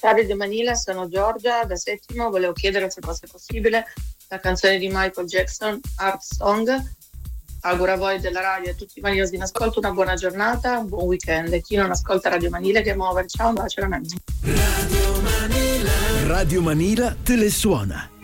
Ciao Radio Manila, sono Giorgia da Settimo, volevo chiedere se fosse possibile la canzone di Michael Jackson, Heart Song. Auguro a voi della radio e a tutti i maniosi in ascolto una buona giornata, un buon weekend e chi non ascolta Radio Manila che muove. Ciao, un bacio da me. Radio Manila te le suona.